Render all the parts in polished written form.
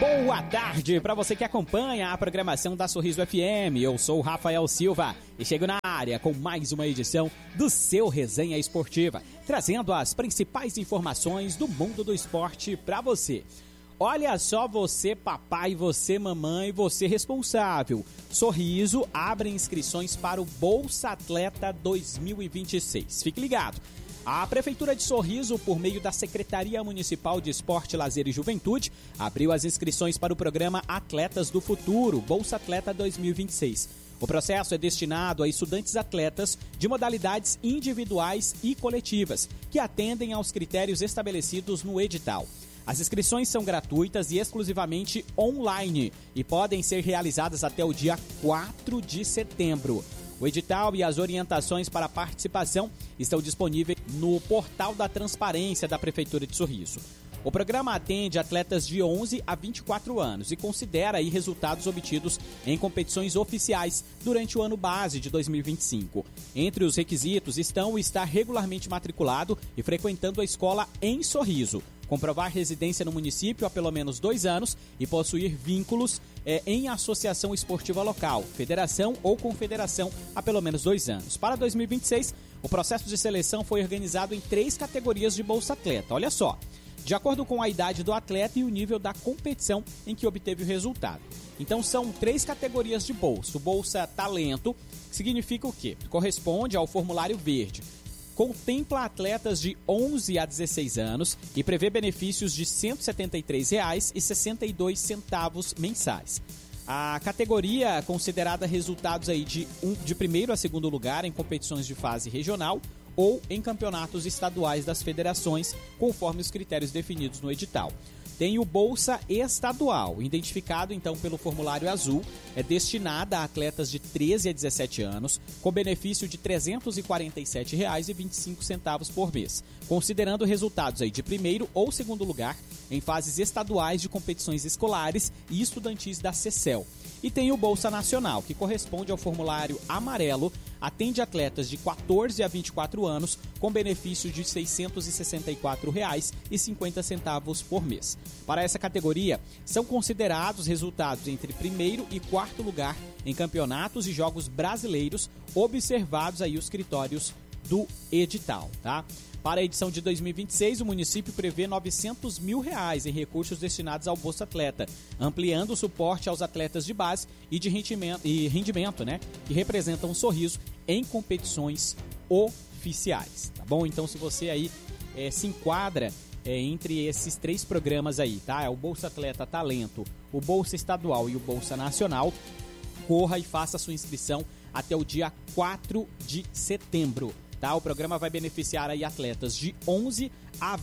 Boa tarde para você que acompanha a programação da Sorriso FM. Eu sou o Rafael Silva e chego na área com mais uma edição do seu Resenha Esportiva, trazendo as principais informações do mundo do esporte para você. Olha só, você papai, você mamãe, você responsável. Sorriso abre inscrições para o Bolsa Atleta 2026. Fique ligado. A Prefeitura de Sorriso, por meio da Secretaria Municipal de Esporte, Lazer e Juventude, abriu as inscrições para o programa Atletas do Futuro, Bolsa Atleta 2026. O processo é destinado a estudantes atletas de modalidades individuais e coletivas, que atendem aos critérios estabelecidos no edital. As inscrições são gratuitas e exclusivamente online e podem ser realizadas até o dia 4 de setembro. O edital e as orientações para a participação estão disponíveis no portal da Transparência da Prefeitura de Sorriso. O programa atende atletas de 11 a 24 anos e considera aí resultados obtidos em competições oficiais durante o ano base de 2025. Entre os requisitos estão o estar regularmente matriculado e frequentando a escola em Sorriso, comprovar residência no município há pelo menos 2 anos e possuir vínculos em associação esportiva local, federação ou confederação há pelo menos 2 anos. Para 2026, o processo de seleção foi organizado em 3 categorias de Bolsa Atleta. Olha só, de acordo com a idade do atleta e o nível da competição em que obteve o resultado. Então são 3 categorias de bolsa. O Bolsa Talento significa o quê? Corresponde ao formulário verde. Contempla atletas de 11 a 16 anos e prevê benefícios de R$ 173,62 mensais. A categoria considerada resultados aí de primeiro a segundo lugar em competições de fase regional ou em campeonatos estaduais das federações, conforme os critérios definidos no edital. Tem o Bolsa Estadual, identificado então pelo formulário azul, é destinada a atletas de 13 a 17 anos, com benefício de R$ 347,25 por mês, considerando resultados aí de primeiro ou segundo lugar em fases estaduais de competições escolares e estudantis da CECEL. E tem o Bolsa Nacional, que corresponde ao formulário amarelo, atende atletas de 14 a 24 anos, com benefício de R$ 664,50 por mês. Para essa categoria, são considerados resultados entre primeiro e quarto lugar em campeonatos e jogos brasileiros, observados aí os critérios do edital, tá? Para a edição de 2026, o município prevê R$ 900 mil em recursos destinados ao Bolsa Atleta, ampliando o suporte aos atletas de base e de rendimento, né, que representam um Sorriso em competições oficiais, tá bom? Então, se você aí se enquadra entre esses 3 programas aí, tá? É o Bolsa Atleta Talento, o Bolsa Estadual e o Bolsa Nacional, corra e faça a sua inscrição até o dia 4 de setembro. Tá? O programa vai beneficiar aí atletas de 11 a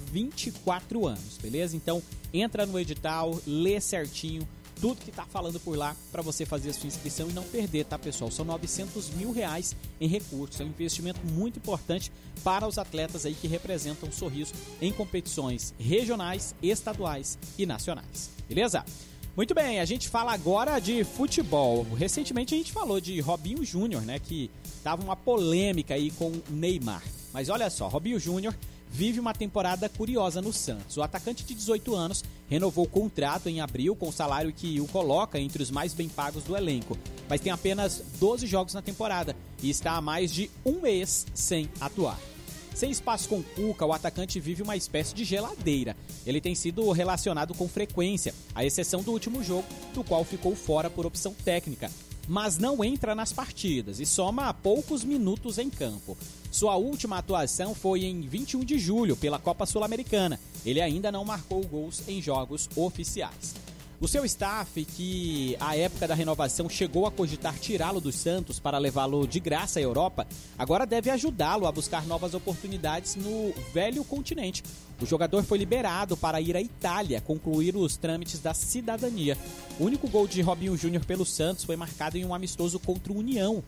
24 anos, beleza? Então, entra no edital, lê certinho tudo que tá falando por lá para você fazer a sua inscrição e não perder, tá, pessoal? São R$ 900 mil em recursos, é um investimento muito importante para os atletas aí que representam o Sorriso em competições regionais, estaduais e nacionais, beleza? Muito bem, a gente fala agora de futebol. Recentemente a gente falou de Robinho Júnior, né, que tava uma polêmica aí com o Neymar. Mas olha só, Robinho Júnior vive uma temporada curiosa no Santos. O atacante de 18 anos renovou o contrato em abril com o salário que o coloca entre os mais bem pagos do elenco. Mas tem apenas 12 jogos na temporada e está há mais de um mês sem atuar. Sem espaço com Cuca, o atacante vive uma espécie de geladeira. Ele tem sido relacionado com frequência, à exceção do último jogo, do qual ficou fora por opção técnica, mas não entra nas partidas e soma poucos minutos em campo. Sua última atuação foi em 21 de julho, pela Copa Sul-Americana. Ele ainda não marcou gols em jogos oficiais. O seu staff, que à época da renovação chegou a cogitar tirá-lo do Santos para levá-lo de graça à Europa, agora deve ajudá-lo a buscar novas oportunidades no velho continente. O jogador foi liberado para ir à Itália concluir os trâmites da cidadania. O único gol de Robinho Júnior pelo Santos foi marcado em um amistoso contra o União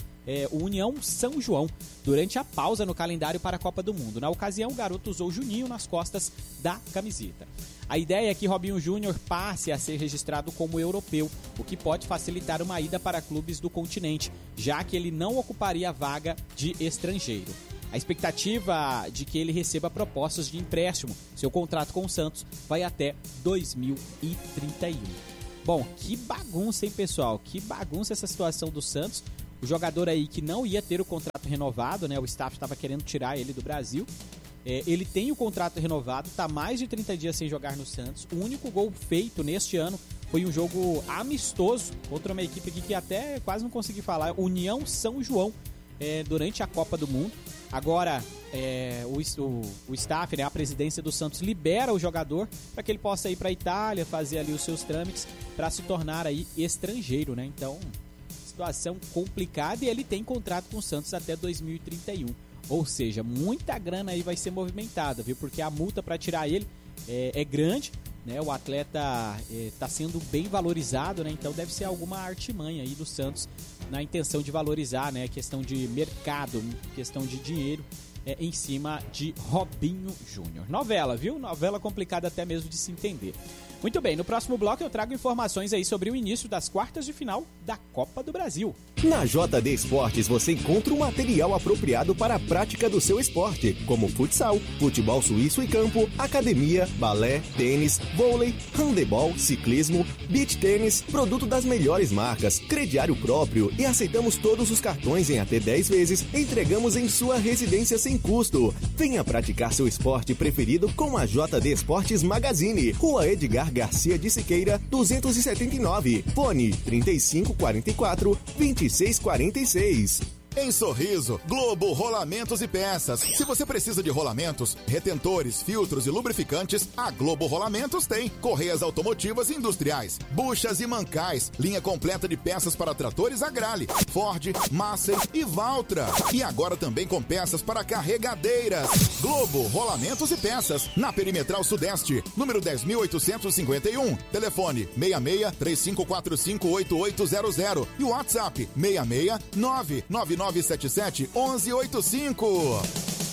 São João, durante a pausa no calendário para a Copa do Mundo. Na ocasião, o garoto usou Juninho nas costas da camiseta. A ideia é que Robinho Júnior passe a ser registrado como europeu, o que pode facilitar uma ida para clubes do continente, já que ele não ocuparia a vaga de estrangeiro. A expectativa de que ele receba propostas de empréstimo. Seu contrato com o Santos vai até 2031. Bom, que bagunça, hein, pessoal? Que bagunça essa situação do Santos. O jogador aí que não ia ter o contrato renovado, né? O staff estava querendo tirar ele do Brasil. Ele tem o contrato renovado, está mais de 30 dias sem jogar no Santos. O único gol feito neste ano foi um jogo amistoso contra uma equipe aqui que até quase não consegui falar, União São João, durante a Copa do Mundo. Agora, o staff, né, a presidência do Santos libera o jogador para que ele possa ir para a Itália, fazer ali os seus trâmites para se tornar aí estrangeiro, né? Então, situação complicada, e ele tem contrato com o Santos até 2031. Ou seja, muita grana aí vai ser movimentada, viu? Porque a multa para tirar ele é grande, né? O atleta está sendo bem valorizado, né? Então deve ser alguma artimanha aí do Santos na intenção de valorizar, né? Questão de mercado, questão de dinheiro em cima de Robinho Júnior. Novela, viu? Novela complicada até mesmo de se entender. Muito bem, no próximo bloco eu trago informações aí sobre o início das quartas de final da Copa do Brasil. Na JD Esportes você encontra o material apropriado para a prática do seu esporte, como futsal, futebol suíço e campo, academia, balé, tênis, vôlei, handebol, ciclismo, beach tênis, produto das melhores marcas, crediário próprio e aceitamos todos os cartões em até 10 vezes, entregamos em sua residência sem custo. Venha praticar seu esporte preferido com a JD Esportes Magazine, Rua Edgar Garcia de Siqueira, 279, fone 3544-2646. Em Sorriso, Globo Rolamentos e Peças. Se você precisa de rolamentos, retentores, filtros e lubrificantes, a Globo Rolamentos tem. Correias automotivas e industriais, buchas e mancais, linha completa de peças para tratores Agrale, Ford, Massey e Valtra. E agora também com peças para carregadeiras. Globo Rolamentos e Peças, na Perimetral Sudeste, número 10.851. Telefone 66-3545-8800 e o WhatsApp 6699977-1185.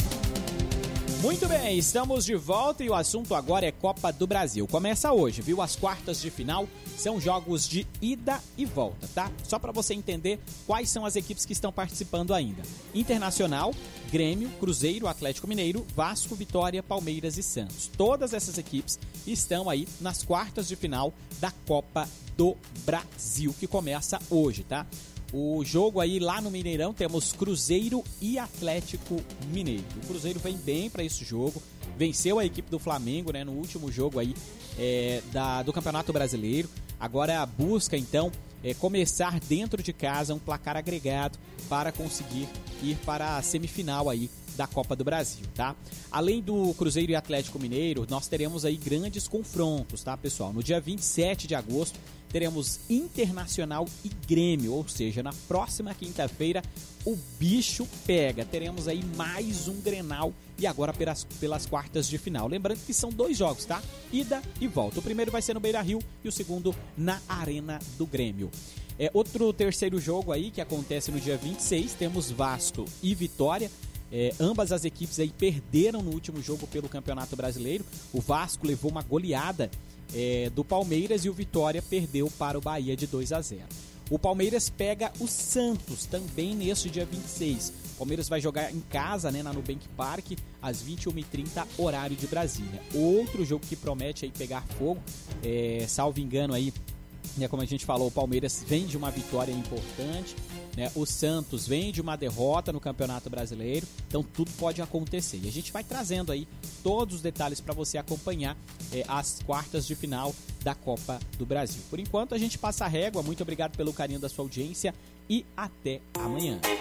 Muito bem, estamos de volta e o assunto agora é Copa do Brasil. Começa hoje, viu? As quartas de final são jogos de ida e volta, tá? Só para você entender quais são as equipes que estão participando ainda. Internacional, Grêmio, Cruzeiro, Atlético Mineiro, Vasco, Vitória, Palmeiras e Santos. Todas essas equipes estão aí nas quartas de final da Copa do Brasil, que começa hoje, tá? O jogo aí lá no Mineirão, temos Cruzeiro e Atlético Mineiro. O Cruzeiro vem bem para esse jogo, venceu a equipe do Flamengo, né, no último jogo aí do Campeonato Brasileiro. Agora busca então começar dentro de casa um placar agregado para conseguir ir para a semifinal aí da Copa do Brasil, tá? Além do Cruzeiro e Atlético Mineiro, nós teremos aí grandes confrontos, tá, pessoal? No dia 27 de agosto, teremos Internacional e Grêmio, ou seja, na próxima quinta-feira o bicho pega. Teremos aí mais um Grenal e agora pelas quartas de final. Lembrando que são 2 jogos, tá? Ida e volta. O primeiro vai ser no Beira-Rio e o segundo na Arena do Grêmio. Outro terceiro jogo aí que acontece no dia 26, temos Vasco e Vitória. Ambas as equipes aí perderam no último jogo pelo Campeonato Brasileiro. O Vasco levou uma goleada do Palmeiras e o Vitória perdeu para o Bahia de 2-0. O Palmeiras pega o Santos também neste dia 26. O Palmeiras vai jogar em casa, né, na Nubank Park, às 21h30, horário de Brasília. Outro jogo que promete aí pegar fogo, salvo engano aí, como a gente falou, o Palmeiras vem de uma vitória importante, né? O Santos vem de uma derrota no Campeonato Brasileiro, então tudo pode acontecer. E a gente vai trazendo aí todos os detalhes para você acompanhar as quartas de final da Copa do Brasil. Por enquanto a gente passa a régua, muito obrigado pelo carinho da sua audiência e até amanhã.